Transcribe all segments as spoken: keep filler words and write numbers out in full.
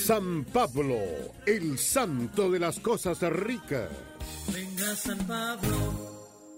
San Pablo, el santo de las cosas ricas. Venga San Pablo.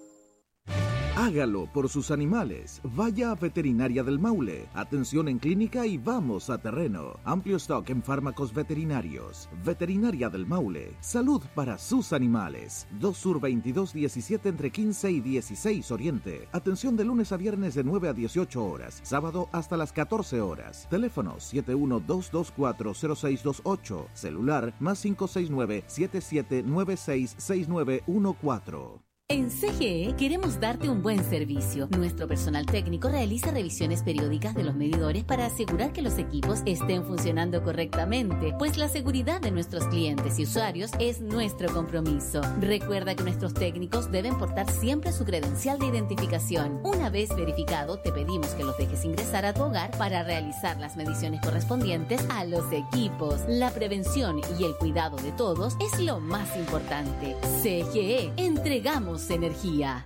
Hágalo por sus animales. Vaya a Veterinaria del Maule. Atención en clínica y vamos a terreno. Amplio stock en fármacos veterinarios. Veterinaria del Maule. Salud para sus animales. dos Sur veintidós diecisiete entre quince y dieciséis Oriente. Atención de lunes a viernes de nueve a dieciocho horas. Sábado hasta las catorce horas. Teléfono siete uno dos dos cuatro cero seis dos ocho. Celular más cinco seis nueve siete siete nueve seis seis nueve uno cuatro. En C G E queremos darte un buen servicio. Nuestro personal técnico realiza revisiones periódicas de los medidores para asegurar que los equipos estén funcionando correctamente, pues la seguridad de nuestros clientes y usuarios es nuestro compromiso. Recuerda que nuestros técnicos deben portar siempre su credencial de identificación. Una vez verificado, te pedimos que los dejes ingresar a tu hogar para realizar las mediciones correspondientes a los equipos. La prevención y el cuidado de todos es lo más importante. C G E, entregamos energía.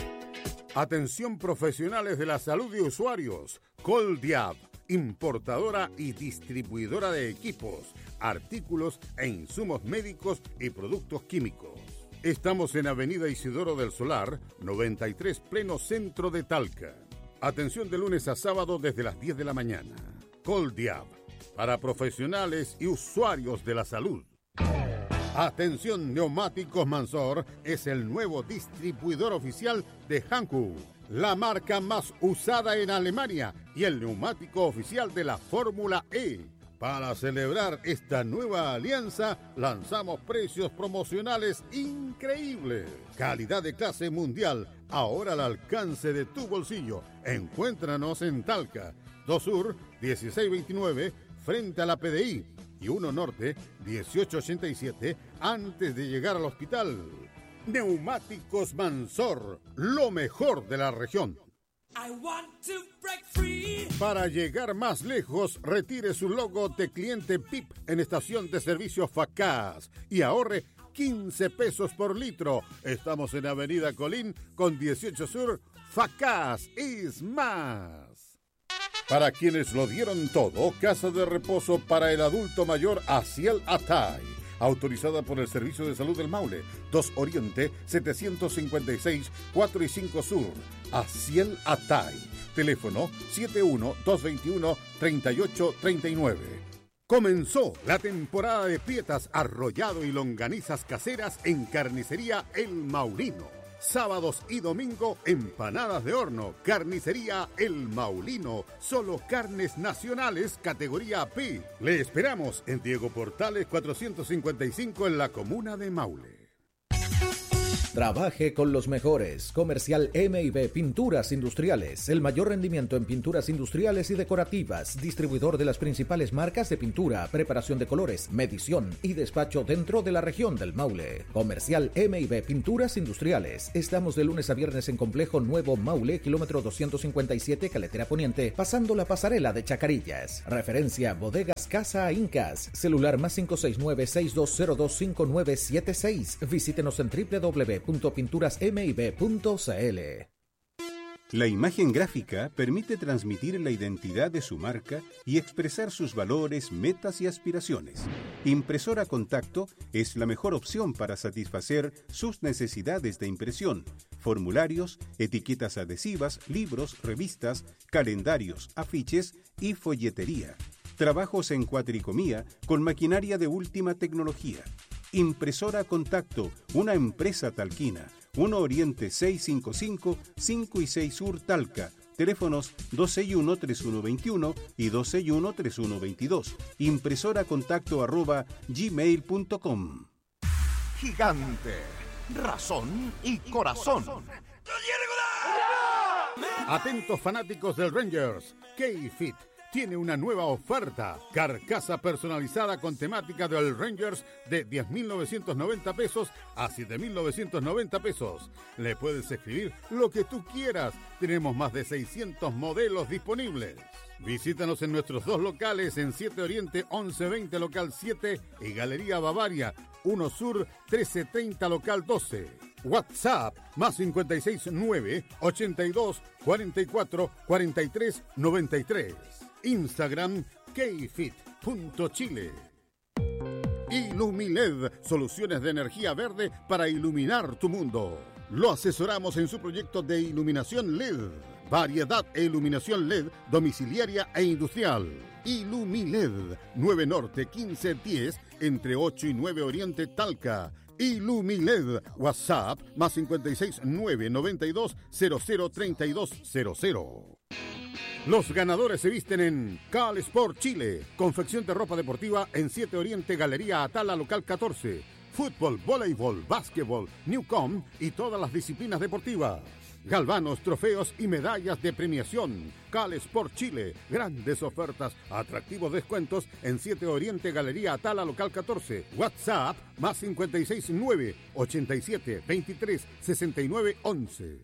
Atención profesionales de la salud de usuarios. Coldiab, importadora y distribuidora de equipos, artículos e insumos médicos y productos químicos. Estamos en Avenida Isidoro del Solar, noventa y tres, pleno centro de Talca. Atención de lunes a sábado desde las diez de la mañana. Coldiab, para profesionales y usuarios de la salud. Atención, Neumáticos Mansor es el nuevo distribuidor oficial de Hankook, la marca más usada en Alemania y el neumático oficial de la Fórmula E. Para celebrar esta nueva alianza, lanzamos precios promocionales increíbles. Calidad de clase mundial, ahora al alcance de tu bolsillo. Encuéntranos en Talca, dos Sur, dieciséis veintinueve, frente a la P D I. Y uno Norte, dieciocho ochenta y siete, antes de llegar al hospital. Neumáticos Mansor, lo mejor de la región. I want to break free. Para llegar más lejos, retire su logo de cliente P I P en estación de servicio Facaz y ahorre quince pesos por litro. Estamos en Avenida Colín con dieciocho Sur. Facaz es más. Para quienes lo dieron todo, casa de reposo para el adulto mayor Asiel Atay, autorizada por el Servicio de Salud del Maule, dos Oriente, setecientos cincuenta y seis, cuatro y cinco Sur. Asiel Atay, teléfono siete uno dos dos uno tres ocho tres nueve. Comenzó la temporada de pietas, arrollado y longanizas caseras en Carnicería El Maulino. Sábados y domingo, empanadas de horno. Carnicería El Maulino. Solo carnes nacionales, categoría P. Le esperamos en Diego Portales cuatrocientos cincuenta y cinco en la comuna de Maule. Trabaje con los mejores. Comercial M y B Pinturas Industriales. El mayor rendimiento en pinturas industriales y decorativas. Distribuidor de las principales marcas de pintura, preparación de colores, medición y despacho dentro de la región del Maule. Comercial M y B Pinturas Industriales. Estamos de lunes a viernes en Complejo Nuevo Maule, kilómetro doscientos cincuenta y siete, Caletera Poniente, pasando la pasarela de Chacarillas. Referencia Bodegas Casa Incas. Celular más cinco seis nueve, seis dos cero dos, cinco nueve siete seis. Visítenos en w w w punto pinturas m y b punto c l. La imagen gráfica permite transmitir la identidad de su marca y expresar sus valores, metas y aspiraciones. Impresora Contacto es la mejor opción para satisfacer sus necesidades de impresión. Formularios, etiquetas adhesivas, libros, revistas, calendarios, afiches y folletería. Trabajos en cuatricomía con maquinaria de última tecnología. Impresora Contacto, una empresa talquina. uno Oriente seiscientos cincuenta y cinco, cinco y seis Sur Talca. Teléfonos dos seis uno, tres uno dos uno y dos seis uno, tres uno dos dos. Impresoracontacto arroba gmail punto com. Gigante, razón y corazón. Atentos fanáticos del Rangers, K-Fit tiene una nueva oferta. Carcasa personalizada con temática del Rangers de diez mil novecientos noventa pesos a siete mil novecientos noventa pesos. Le puedes escribir lo que tú quieras. Tenemos más de seiscientos modelos disponibles. Visítanos en nuestros dos locales en siete Oriente once veinte local siete y Galería Bavaria uno Sur trece treinta local doce. WhatsApp más cincuenta y seis nueve, ochenta y dos, cuarenta y cuatro, cuarenta y tres, noventa y tres. Instagram kfit punto chile. Ilumiled, soluciones de energía verde para iluminar tu mundo. Lo asesoramos en su proyecto de iluminación L E D. Variedad e iluminación L E D domiciliaria e industrial. Ilumiled, nueve Norte quince diez, entre ocho y nueve Oriente Talca. Ilumiled, WhatsApp, más cincuenta y seis, nueve noventa y dos, cero cero treinta y dos cero cero. Los ganadores se visten en Cal Sport Chile. Confección de ropa deportiva en siete Oriente, Galería Atala, local catorce. Fútbol, voleibol, básquetbol, Newcom y todas las disciplinas deportivas. Galvanos, trofeos y medallas de premiación. Cal Sport Chile. Grandes ofertas, atractivos descuentos en siete Oriente, Galería Atala, local catorce. WhatsApp, más cincuenta y seis, nueve ochenta y siete, veintitrés, sesenta y nueve, once.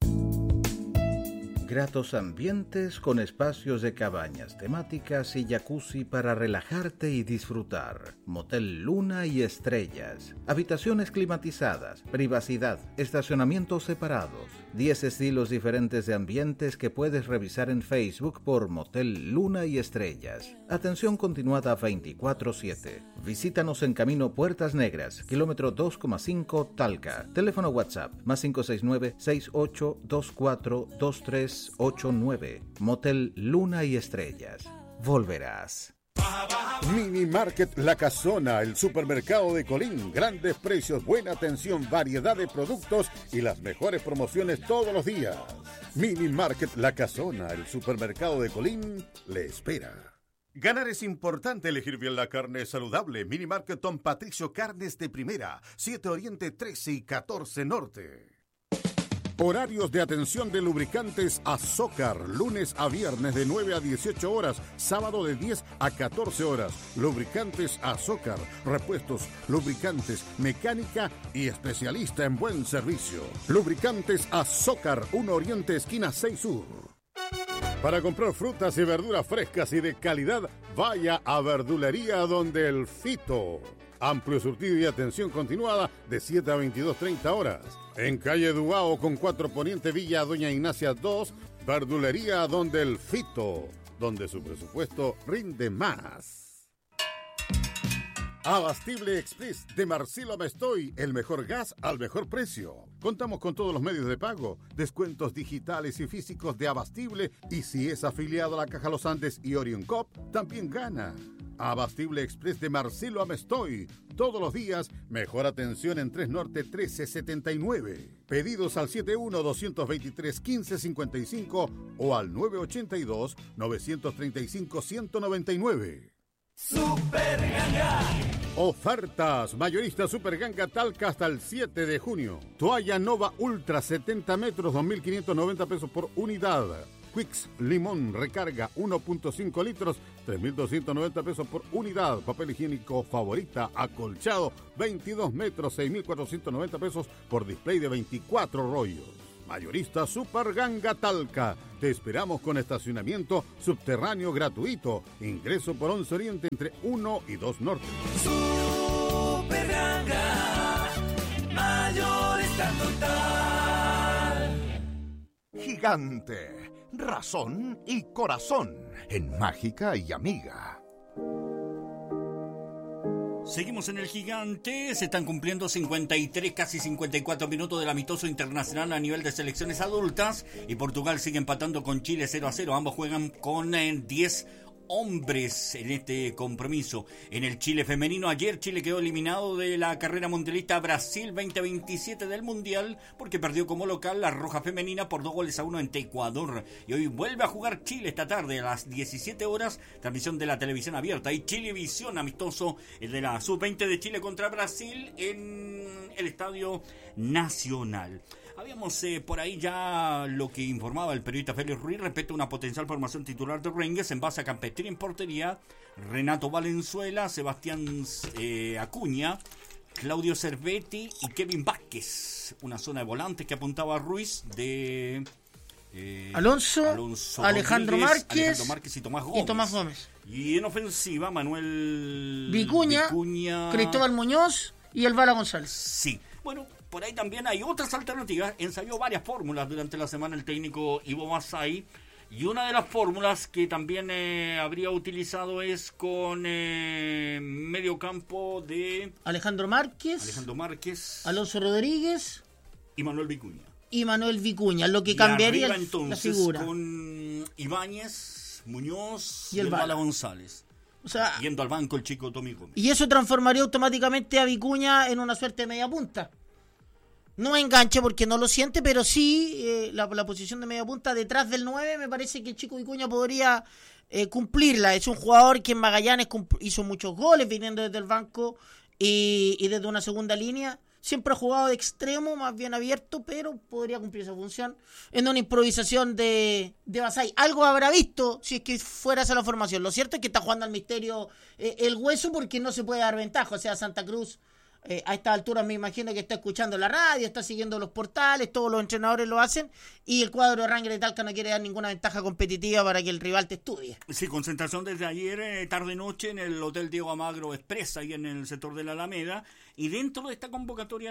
Gratos ambientes con espacios de cabañas temáticas y jacuzzi para relajarte y disfrutar. Motel Luna y Estrellas. Habitaciones climatizadas, privacidad, estacionamientos separados. diez estilos diferentes de ambientes que puedes revisar en Facebook por Motel Luna y Estrellas. Atención continuada veinticuatro siete. Visítanos en Camino Puertas Negras, kilómetro dos coma cinco Talca. Teléfono WhatsApp, más cinco seis nueve, seis ocho dos cuatro, dos tres ocho nueve. Motel Luna y Estrellas. Volverás. Mini Market La Casona, el supermercado de Colín. Grandes precios, buena atención, variedad de productos y las mejores promociones todos los días. Mini Market La Casona, el supermercado de Colín, le espera. Ganar es importante, elegir bien la carne saludable. Mini Market Don Patricio, carnes de primera. siete Oriente, trece y catorce Norte. Horarios de atención de lubricantes Azócar, lunes a viernes de nueve a dieciocho horas, sábado de diez a catorce horas. Lubricantes Azócar, repuestos, lubricantes, mecánica y especialista en buen servicio. Lubricantes Azócar, uno Oriente, esquina seis Sur. Para comprar frutas y verduras frescas y de calidad, vaya a Verdulería Donde el Fito. Amplio surtido y atención continuada de siete a veintidós treinta horas. En calle Dubao con cuatro Poniente, Villa Doña Ignacia dos, Verdulería Donde el Fito, donde su presupuesto rinde más. Abastible Express de Marcelo Mestoy, el mejor gas al mejor precio. Contamos con todos los medios de pago, descuentos digitales y físicos de Abastible, y si es afiliado a la Caja Los Andes y Orion Cop, también gana. Abastible Express de Marcelo Amestoy. Todos los días, mejor atención en tres Norte trece setenta y nueve. Pedidos al setenta y uno, doscientos veintitrés, quince cincuenta y cinco o al nueve ochenta y dos, novecientos treinta y cinco, ciento noventa y nueve. Super Ganga. Ofertas. Mayorista Super Ganga Talca hasta el siete de junio. Toalla Nova Ultra setenta metros, dos mil quinientos noventa pesos por unidad. Quicks Limón Recarga uno punto cinco litros, tres mil doscientos noventa pesos por unidad. Papel higiénico Favorita acolchado, veintidós metros, seis mil cuatrocientos noventa pesos por display de veinticuatro rollos. Mayorista Super Ganga Talca. Te esperamos con estacionamiento subterráneo gratuito. Ingreso por once Oriente entre uno y dos Norte. Super Ganga. Mayorista total. Gigante. Razón y corazón en Mágica y Amiga. Seguimos en el Gigante, se están cumpliendo cincuenta y tres, casi cincuenta y cuatro minutos del amistoso internacional a nivel de selecciones adultas y Portugal sigue empatando con Chile cero a cero, ambos juegan con eh, diez hombres en este compromiso. En el Chile femenino, ayer Chile quedó eliminado de la carrera mundialista Brasil veinte veintisiete del Mundial porque perdió como local la Roja Femenina por dos goles a uno ante Ecuador. Y hoy vuelve a jugar Chile esta tarde a las diecisiete horas, transmisión de la televisión abierta y Chilevisión amistoso, el de la sub veinte de Chile contra Brasil en el Estadio Nacional. Habíamos eh, por ahí ya lo que informaba el periodista Félix Ruiz respecto a una potencial formación titular de Rangers en base a Campestri en portería, Renato Valenzuela, Sebastián eh, Acuña, Claudio Cervetti y Kevin Vázquez. Una zona de volantes que apuntaba a Ruiz de eh, Alonso, Alonso Alejandro, Rodríguez, Márquez, Alejandro Márquez y Tomás Gómez. Y Tomás Gómez. Y en ofensiva, Manuel Vicuña, Vicuña, Cristóbal Muñoz y el Bala González. Sí, bueno, por ahí también hay otras alternativas. Ensayó varias fórmulas durante la semana el técnico Ivo Masay Y una de las fórmulas que también eh, habría utilizado es con eh, medio campo de Alejandro Márquez, Alejandro Márquez, Alonso Rodríguez y Manuel Vicuña. Y Manuel Vicuña, lo que y cambiaría arriba, el, entonces, la figura. Con Ibáñez, Muñoz y el, y el Bala. Bala González. O sea, yendo al banco el chico Tommy Gómez. Y eso transformaría automáticamente a Vicuña en una suerte de media punta. No enganche porque no lo siente, pero sí eh, la, la posición de media punta detrás del nueve me parece que el chico Vicuña podría eh, cumplirla. Es un jugador que en Magallanes hizo muchos goles viniendo desde el banco y, y desde una segunda línea. Siempre ha jugado de extremo, más bien abierto, pero podría cumplir esa función en una improvisación de, de Basay. Algo habrá visto si es que fuera esa la formación. Lo cierto es que está jugando al misterio eh, el hueso porque no se puede dar ventaja. O sea, Santa Cruz eh, a esta altura me imagino que está escuchando la radio, está siguiendo los portales, todos los entrenadores lo hacen y el cuadro de Rangers de Talca no quiere dar ninguna ventaja competitiva para que el rival te estudie. Sí, concentración desde ayer, eh, tarde-noche, en el Hotel Diego Almagro Express, ahí en el sector de la Alameda. Y dentro de esta convocatoria,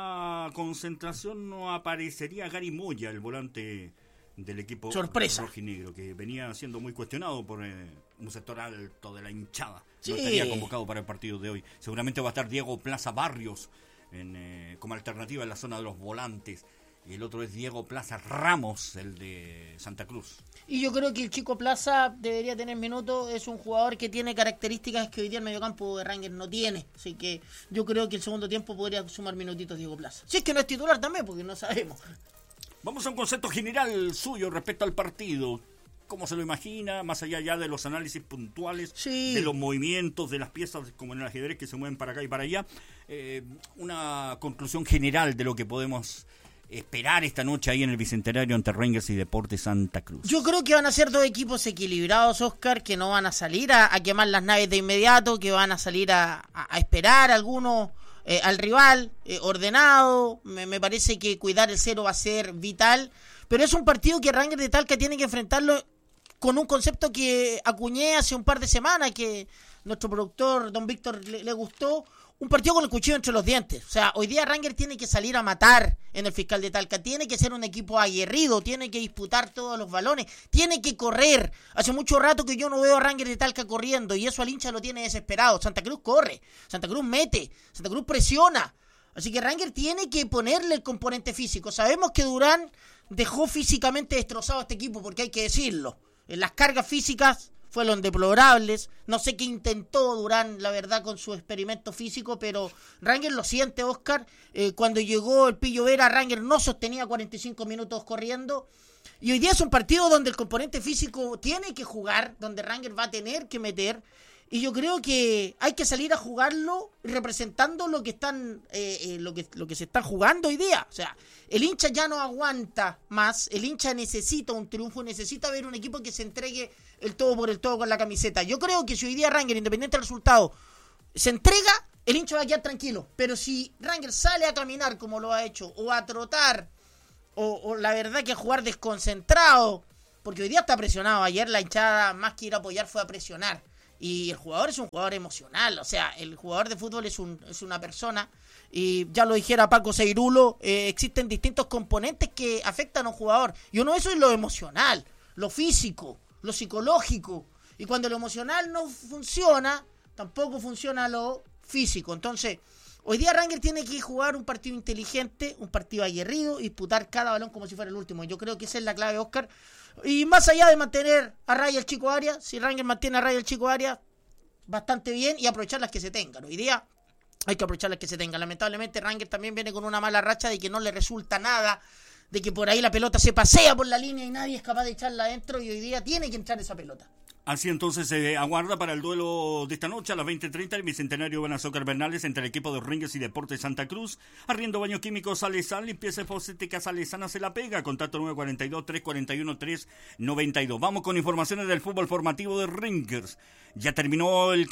la concentración, no aparecería Gary Moya, el volante del equipo sorpresa rojinegro, que venía siendo muy cuestionado por eh, un sector alto de la hinchada. Sí. No estaría convocado para el partido de hoy. Seguramente va a estar Diego Plaza Barrios en, eh, como alternativa en la zona de los volantes. Y el otro es Diego Plaza Ramos, el de Santa Cruz. Y yo creo que el chico Plaza debería tener minutos. Es un jugador que tiene características que hoy día el mediocampo de Rangers no tiene. Así que yo creo que el segundo tiempo podría sumar minutitos Diego Plaza. Si es que no es titular también, porque no sabemos. Vamos a un concepto general suyo respecto al partido. ¿Cómo se lo imagina? Más allá ya de los análisis puntuales, sí. de los movimientos, de las piezas como en el ajedrez que se mueven para acá y para allá. Eh, una conclusión general de lo que podemos esperar esta noche ahí en el Bicentenario ante Rangers y Deportes Santa Cruz. Yo creo que van a ser dos equipos equilibrados, Oscar, que no van a salir a, a quemar las naves de inmediato, que van a salir a, a, a esperar algunos eh, al rival, eh, ordenado. Me, me parece que cuidar el cero va a ser vital, pero es un partido que Rangers de Talca tiene que enfrentarlo con un concepto que acuñé hace un par de semanas, que nuestro productor, don Víctor, le, le gustó. Un partido con el cuchillo entre los dientes. O sea, hoy día Rangers tiene que salir a matar en el Fiscal de Talca. Tiene que ser un equipo aguerrido. Tiene que disputar todos los balones. Tiene que correr. Hace mucho rato que yo no veo a Rangers de Talca corriendo. Y eso al hincha lo tiene desesperado. Santa Cruz corre. Santa Cruz mete. Santa Cruz presiona. Así que Rangers tiene que ponerle el componente físico. Sabemos que Durán dejó físicamente destrozado a este equipo, porque hay que decirlo. En las cargas físicas fueron deplorables. No sé qué intentó Durán, la verdad, con su experimento físico, pero Rangers lo siente, Oscar. Eh, cuando llegó el Pillo Vera, Rangers no sostenía cuarenta y cinco minutos corriendo. Y hoy día es un partido donde el componente físico tiene que jugar, donde Rangers va a tener que meter. Y yo creo que hay que salir a jugarlo representando lo que están eh, eh, lo que lo que se está jugando hoy día. O sea, el hincha ya no aguanta más, el hincha necesita un triunfo, necesita ver un equipo que se entregue el todo por el todo con la camiseta. Yo creo que si hoy día Rangers, independiente del resultado, se entrega, el hincha va a quedar tranquilo. Pero si Rangers sale a caminar como lo ha hecho, o a trotar, o, o la verdad que a jugar desconcentrado, porque hoy día está presionado. Ayer la hinchada, más que ir a apoyar, fue a presionar. Y el jugador es un jugador emocional, o sea, el jugador de fútbol es un es una persona, y ya lo dijera Paco Seirulo, eh, existen distintos componentes que afectan a un jugador, y uno de esos es lo emocional, lo físico, lo psicológico, y cuando lo emocional no funciona, tampoco funciona lo físico. Entonces, hoy día Rangers tiene que jugar un partido inteligente, un partido aguerrido, y disputar cada balón como si fuera el último. Yo creo que esa es la clave, Oscar. Y más allá de mantener a raya el Chico Arias, si Rangers mantiene a raya el Chico Arias, bastante bien, y aprovechar las que se tengan. Hoy día hay que aprovechar las que se tengan. Lamentablemente Rangers también viene con una mala racha de que no le resulta nada, de que por ahí la pelota se pasea por la línea y nadie es capaz de echarla adentro, y hoy día tiene que entrar esa pelota. Así entonces se eh, aguarda para el duelo de esta noche a las veinte treinta el Bicentenario Benazócar Bernales entre el equipo de Rangers y Deportes Santa Cruz. Arriendo Baños Químicos Salesán, limpieza fosfética Salesana se la pega. Contacto nueve cuatro dos, tres cuatro uno, tres nueve dos. Vamos con informaciones del fútbol formativo de Rangers. Ya terminó el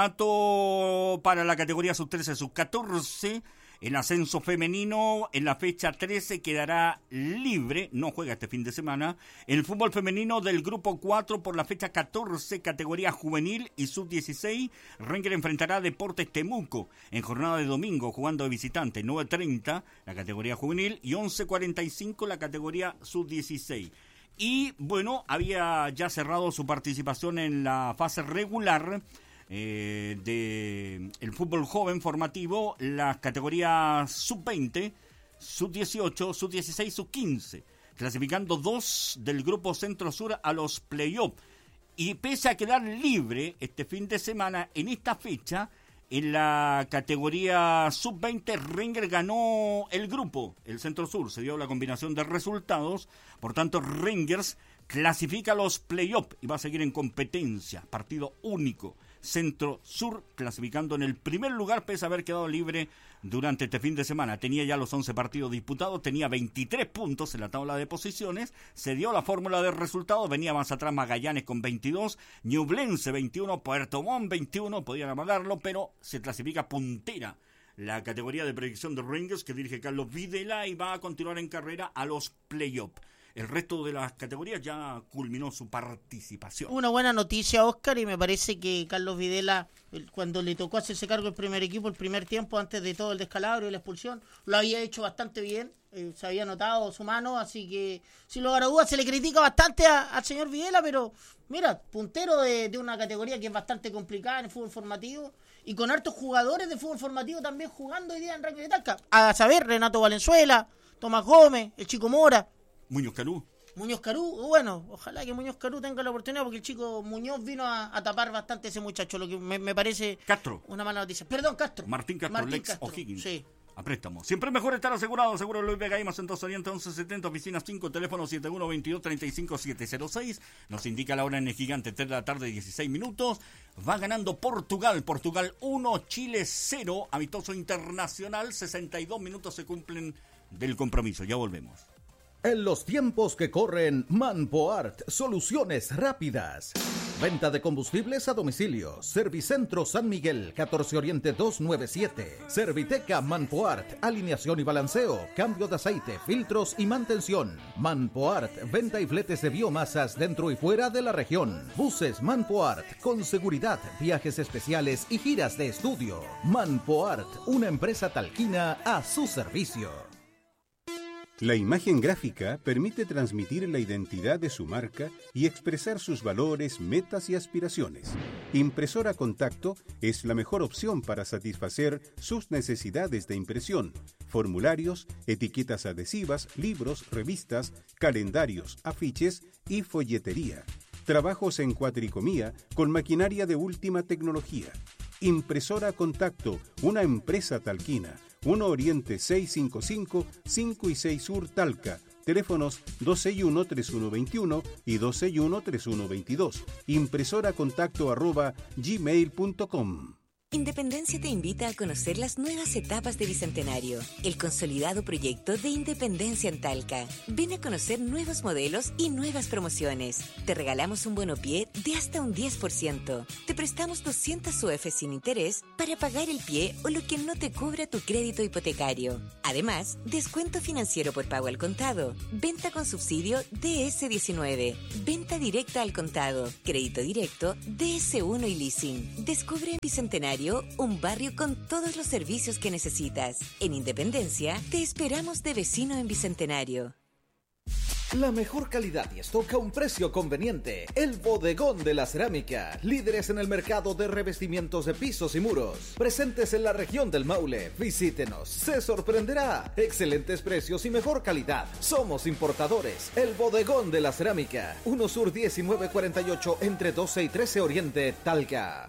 campeonato para la categoría sub trece, sub catorce. El ascenso femenino en la fecha trece quedará libre, no juega este fin de semana. El fútbol femenino del grupo cuatro por la fecha catorce, categoría juvenil y sub dieciséis. Rangers enfrentará a Deportes Temuco en jornada de domingo, jugando de visitante. nueve treinta la categoría juvenil y once cuarenta y cinco la categoría sub dieciséis. Y bueno, había ya cerrado su participación en la fase regular eh, de el fútbol joven formativo, las categorías sub veinte, sub dieciocho, sub dieciséis, sub quince, clasificando dos del grupo Centro-Sur a los play-off. Y pese a quedar libre este fin de semana, en esta fecha, en la categoría sub veinte, Rangers ganó el grupo. El Centro-Sur se dio la combinación de resultados. Por tanto, Rangers clasifica a los play-off y va a seguir en competencia. Partido único. Centro-Sur clasificando en el primer lugar pese a haber quedado libre durante este fin de semana. Tenía ya los once partidos disputados, tenía veintitrés puntos en la tabla de posiciones, se dio la fórmula de resultados, venía más atrás Magallanes con veintidós, Ñublense veintiuno, Puerto Montt veintiuno, podían amagarlo, pero se clasifica puntera la categoría de predicción de Rangers que dirige Carlos Videla y va a continuar en carrera a los play-off. El resto de las categorías ya culminó su participación. Una buena noticia, Oscar, y me parece que Carlos Videla, cuando le tocó hacerse cargo del primer equipo, el primer tiempo, antes de todo el descalabro y la expulsión, lo había hecho bastante bien, eh, se había notado su mano, así que sin lugar a dudas se le critica bastante a, al señor Videla, pero mira, puntero de, de una categoría que es bastante complicada en el fútbol formativo, y con hartos jugadores de fútbol formativo también jugando hoy día en Ranking de Talca. A saber, Renato Valenzuela, Tomás Gómez, el Chico Mora, Muñoz Carú. Muñoz Carú, bueno, ojalá que Muñoz Carú tenga la oportunidad, porque el chico Muñoz vino a, a tapar bastante a ese muchacho, lo que me, me parece Castro. Una mala noticia. Perdón, Castro. Martín Castro, Martín Lex Castro. O'Higgins. Sí. A préstamo. Siempre es mejor estar asegurado. Seguro Luis Vega y más en dos Oriente once setenta, oficina cinco, teléfono siete uno veintidós treinta y cinco setecientos seis. Nos indica la hora en el Gigante, tres de la tarde, dieciséis minutos. Va ganando Portugal. Portugal uno, Chile cero. Amistoso internacional. sesenta y dos minutos se cumplen del compromiso. Ya volvemos. En los tiempos que corren, Manpoart, soluciones rápidas. Venta de combustibles a domicilio. Servicentro San Miguel, catorce Oriente doscientos noventa y siete. Serviteca Manpoart, alineación y balanceo, cambio de aceite, filtros y mantención. Manpoart, venta y fletes de biomasas dentro y fuera de la región. Buses Manpoart, con seguridad, viajes especiales y giras de estudio. Manpoart, una empresa talquina a su servicio. La imagen gráfica permite transmitir la identidad de su marca y expresar sus valores, metas y aspiraciones. Impresora Contacto es la mejor opción para satisfacer sus necesidades de impresión, formularios, etiquetas adhesivas, libros, revistas, calendarios, afiches y folletería. Trabajos en cuatricomía con maquinaria de última tecnología. Impresora Contacto, una empresa talquina. uno Oriente seiscientos cincuenta y cinco, cinco y seis Sur Talca. Teléfonos dos seis uno, tres uno dos uno y dos seis uno, tres uno dos dos. Impresora contacto arroba gmail punto com. Independencia te invita a conocer las nuevas etapas de Bicentenario, el consolidado proyecto de Independencia en Talca. Ven a conocer nuevos modelos y nuevas promociones. Te regalamos un bono pie de hasta un diez por ciento. Te prestamos doscientas U F sin interés para pagar el pie o lo que no te cubra tu crédito hipotecario. Además, descuento financiero por pago al contado, venta con subsidio D S diecinueve, venta directa al contado, crédito directo D S uno y leasing. Descubre en Bicentenario un barrio con todos los servicios que necesitas. En Independencia, te esperamos de vecino en Bicentenario. La mejor calidad y stock a un precio conveniente. El Bodegón de la Cerámica. Líderes en el mercado de revestimientos de pisos y muros. Presentes en la región del Maule. Visítenos. Se sorprenderá. Excelentes precios y mejor calidad. Somos importadores. El Bodegón de la Cerámica. uno Sur diecinueve cuarenta y ocho entre doce y trece Oriente, Talca.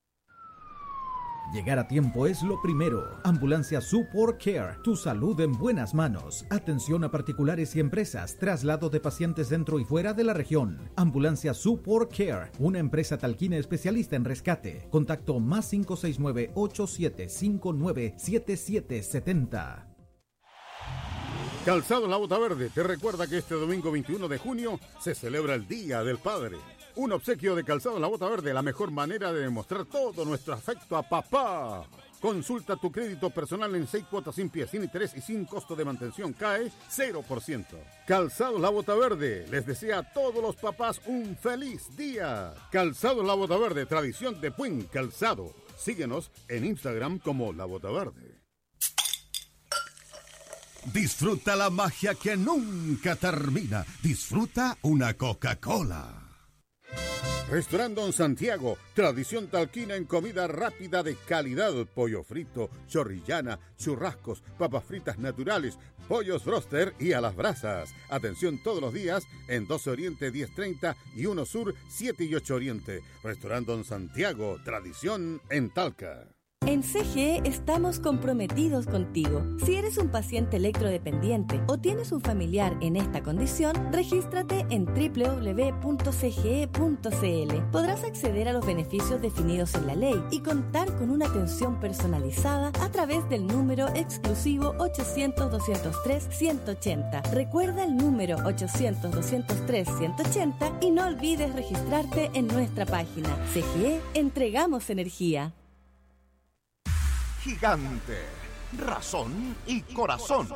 Llegar a tiempo es lo primero. Ambulancia Support Care, tu salud en buenas manos. Atención a particulares y empresas, traslado de pacientes dentro y fuera de la región. Ambulancia Support Care, una empresa talquina especialista en rescate. Contacto más cinco seis nueve, ocho siete cinco nueve, siete siete siete cero. Calzado La Bota Verde te recuerda que este domingo veintiuno de junio se celebra el Día del Padre. Un obsequio de Calzado La Bota Verde, la mejor manera de demostrar todo nuestro afecto a papá. Consulta tu crédito personal en seis cuotas sin pie, sin interés y sin costo de mantención. Cae cero por ciento. Calzado La Bota Verde les desea a todos los papás un feliz día. Calzado La Bota Verde, tradición de buen calzado. Síguenos en Instagram como La Bota Verde. Disfruta la magia que nunca termina. Disfruta una Coca-Cola. Restaurant Don Santiago, tradición talquina en comida rápida de calidad, pollo frito, chorrillana, churrascos, papas fritas naturales, pollos broster y a las brasas. Atención todos los días en doce Oriente diez treinta y uno Sur siete y ocho Oriente. Restaurant Don Santiago, tradición en Talca. En C G E estamos comprometidos contigo. Si eres un paciente electrodependiente o tienes un familiar en esta condición, regístrate en doble u doble u doble u punto c g e punto c l. Podrás acceder a los beneficios definidos en la ley y contar con una atención personalizada a través del número exclusivo ochocientos, doscientos tres, ciento ochenta. Recuerda el número ochocientos, doscientos tres, ciento ochenta y no olvides registrarte en nuestra página. C G E, entregamos energía. Gigante, razón y corazón.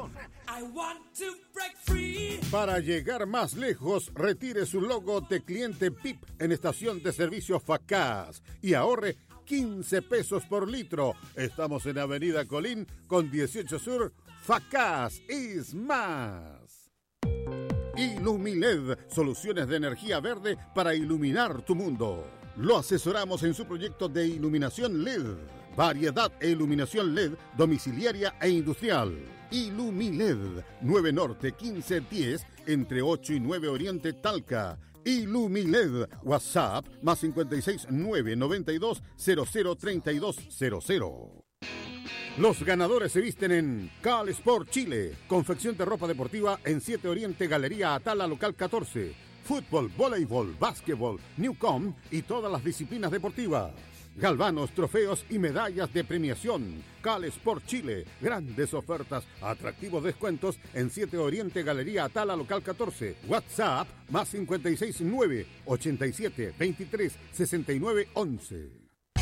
Para llegar más lejos, retire su logo de cliente P I P en estación de servicio Facaz y ahorre quince pesos por litro. Estamos en Avenida Colín con dieciocho Sur. Facaz is más. Ilumiled, soluciones de energía verde para iluminar tu mundo. Lo asesoramos en su proyecto de iluminación L E D. Variedad e iluminación L E D domiciliaria e industrial. Ilumiled, nueve Norte quince diez, entre ocho y nueve Oriente Talca. Ilumiled, WhatsApp, más cincuenta y seis, nueve noventa y dos, cero cero treinta y dos cero cero. Los ganadores se visten en Cal Sport Chile, confección de ropa deportiva en siete Oriente, Galería Atala, local catorce. Fútbol, voleibol, básquetbol, Newcom y todas las disciplinas deportivas. Galvanos, trofeos y medallas de premiación. Cal Sport Chile, grandes ofertas, atractivos descuentos en siete Oriente, Galería Atala, local catorce. WhatsApp, más cincuenta y seis, nueve ochenta y siete, veintitrés, sesenta y nueve, once.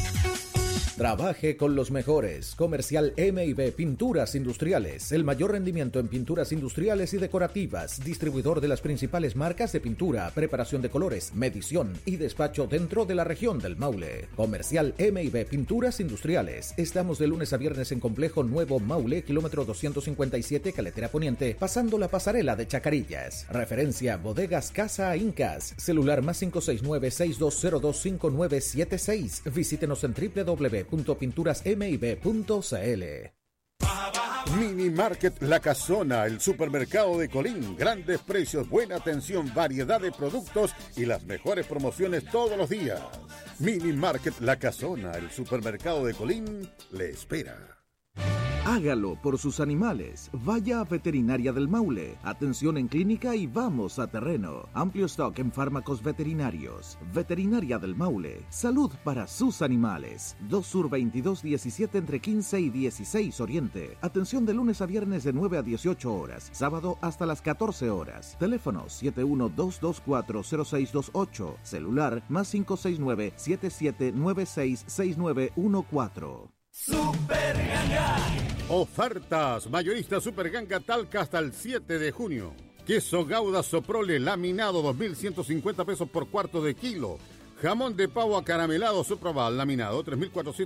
Trabaje con los mejores. Comercial M y B Pinturas Industriales. El mayor rendimiento en pinturas industriales y decorativas. Distribuidor de las principales marcas de pintura, preparación de colores, medición y despacho dentro de la región del Maule. Comercial M y B Pinturas Industriales. Estamos de lunes a viernes en Complejo Nuevo Maule, kilómetro doscientos cincuenta y siete, Caletera Poniente, pasando la pasarela de Chacarillas. Referencia Bodegas Casa Incas. Celular más cinco seis nueve, seis dos cero dos, cinco nueve siete seis. Visítenos en doble u doble u doble u punto pinturas m y b punto c l. Mini Market La Casona, el supermercado de Colín. Grandes precios, buena atención, variedad de productos y las mejores promociones todos los días. Mini Market La Casona, el supermercado de Colín, le espera. Hágalo por sus animales. Vaya a Veterinaria del Maule. Atención en clínica y vamos a terreno. Amplio stock en fármacos veterinarios. Veterinaria del Maule. Salud para sus animales. dos Sur veintidós diecisiete, entre quince y dieciséis Oriente. Atención de lunes a viernes de nueve a dieciocho horas. Sábado hasta las catorce horas. Teléfono siete uno dos dos cuatro cero seis dos ocho. Celular más cinco seis nueve, siete siete nueve seis, seis nueve uno cuatro. Super Ganga. Ofertas. Mayorista Super Ganga Talca hasta el siete de junio. Queso Gouda Soprole laminado, dos mil ciento cincuenta pesos por cuarto de kilo. Jamón de pavo acaramelado Sopraval laminado, tres mil cuatrocientos